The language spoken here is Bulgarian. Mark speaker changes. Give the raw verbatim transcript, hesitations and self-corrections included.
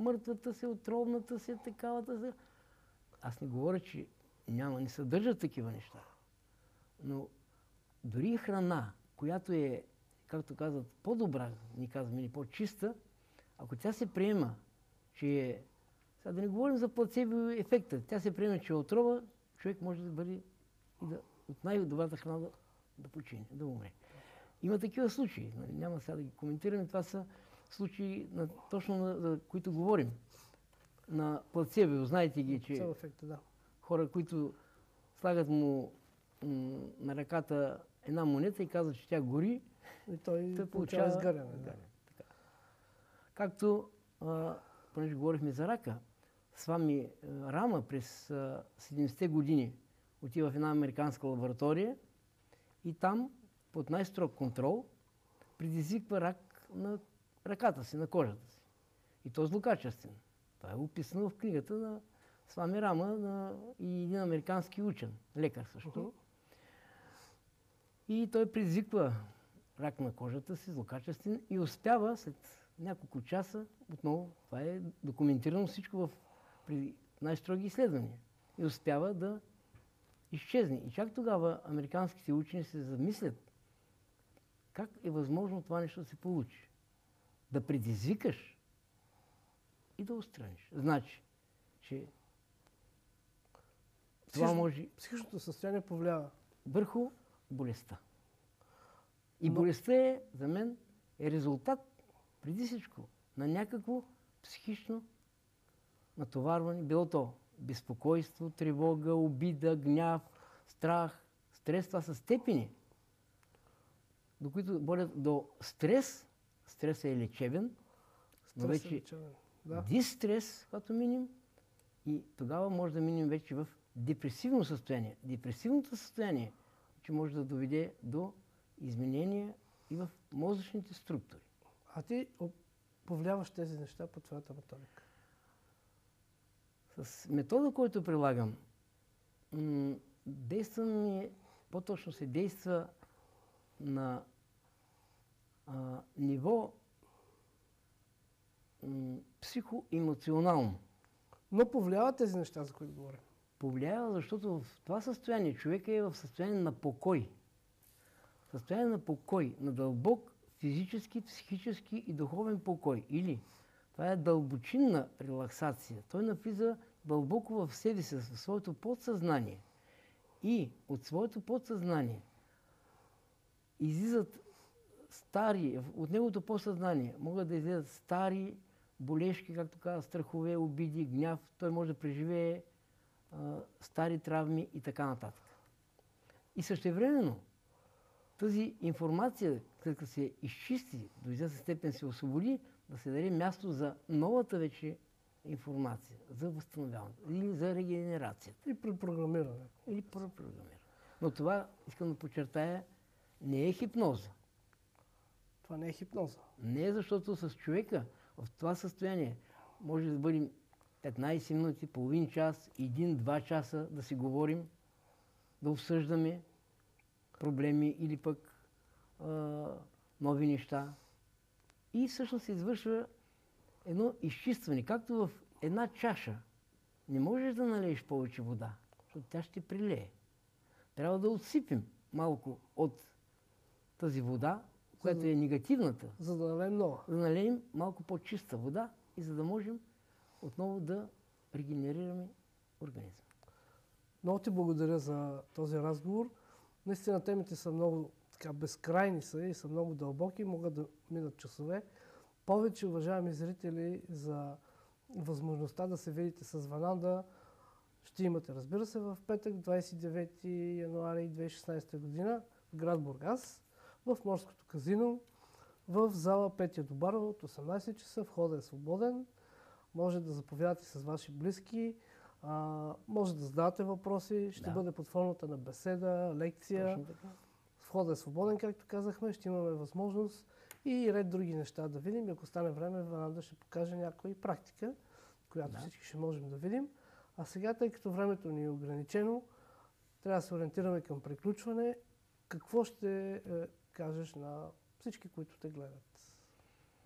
Speaker 1: мъртвата се, отровната се, такавата се. Аз не говоря, че няма, не съдържат такива неща. Но дори храна, която е, както казват, по-добра, ни казваме, или по-чиста, ако тя се приема, че е... Сега да не говорим за плацебо ефекта. Тя се приема, че е отрова, човек може да бъде и да, от най-добрата храна да, да почине, да умре. Има такива случаи. Нали? Няма сега да ги коментираме. Това са случаи, на, точно на, за които говорим. На плацебо, знаете ги, че
Speaker 2: ефекта, да.
Speaker 1: Хора, които слагат му на ръката една монета и казват, че тя гори,
Speaker 2: и той,
Speaker 1: той
Speaker 2: получава изгаряне. Да.
Speaker 1: Така. Както, а, понеже говорихме за рака, Свами Рама през седемдесетте години отива в една американска лаборатория и там под най-строг контрол предизвиква рак на ръката си, на кожата си. И то злокачествен. Това е описано в книгата на Свами Рама на, и един американски учен, лекар също. Uh-huh. И той предизвиква рак на кожата си, злокачествен, и успява след няколко часа, отново, това е документирано всичко в при най-строги изследвания, и успява да изчезне. И чак тогава американските учени се замислят как е възможно това нещо да се получи. Да предизвикаш и да отстраниш. Значи, че това може...
Speaker 2: Психичното състояние повлиява
Speaker 1: върху болестта. И
Speaker 2: Но...
Speaker 1: болестта е, за мен, е резултат, преди всичко, на някакво психично натоварване, било то безпокойство, тревога, обида, гняв, страх, стрес. Това са степени, до които водят до стрес. Стресът е лечебен, но вече
Speaker 2: е лечебен. Да.
Speaker 1: дистрес, когато минем, и тогава може да минем вече в депресивно състояние. Депресивното състояние, че може да доведе до изменения и в мозъчните структури.
Speaker 2: А ти повлияваш тези неща по твоята методика?
Speaker 1: С метода, който прилагам, действа ми, по-точно се действа на а, ниво м, психоемоционално.
Speaker 2: Но повлиява тези неща, за които говорим?
Speaker 1: Повлиява, защото в това състояние човека е в състояние на покой. Състояние на покой, на дълбок физически, психически и духовен покой. Или това е дълбочинна релаксация. Той навлиза дълбоко в себе си, в своето подсъзнание. И от своето подсъзнание излизат стари, от неговото подсъзнание могат да излизат стари болешки, както казва, страхове, обиди, гняв. Той може да преживее а, стари травми и така нататък. И същевременно тази информация, след като се изчисти, до известна степен се освободи, да се даде място за новата вече информация, за възстановяване или за регенерацията.
Speaker 2: И препрограмиране.
Speaker 1: Или препрограмиране. Но това, искам да подчертая, не е хипноза.
Speaker 2: Това не е хипноза.
Speaker 1: Не е, защото с човека в това състояние може да бъдем петнайсет минути, половин час, един-два часа да си говорим, да обсъждаме проблеми или пък а, нови неща. И всъщност се извършва едно изчистване. Както в една чаша не можеш да налееш повече вода, защото тя ще прилее. Трябва да отсипем малко от тази вода, която
Speaker 2: да,
Speaker 1: е негативната.
Speaker 2: За да налеем нова.
Speaker 1: За да налеем малко по-чиста вода и за да можем отново да регенерираме организма.
Speaker 2: Много ти благодаря за този разговор. Наистина темите са много така безкрайни са и са много дълбоки, могат да минат часове. Повече, уважаеми зрители, за възможността да се видите с Вананда ще имате, разбира се, в петък, двайсет и девети януари две хиляди и шестнайсета година в град Бургас, в Морското казино, в зала Петя Добарова от осемнайсет часа. Входът е свободен. Може да заповядате с ваши близки, а, може да задавате въпроси, ще да. бъде под формата на беседа, лекция. Входът е свободен, както казахме, ще имаме възможност и ред други неща да видим. И ако стане време, Вананда ще покаже някоя практика, която да. всички ще можем да видим. А сега, тъй като времето ни е ограничено, трябва да се ориентираме към приключване. Какво ще е, кажеш на всички, които те гледат?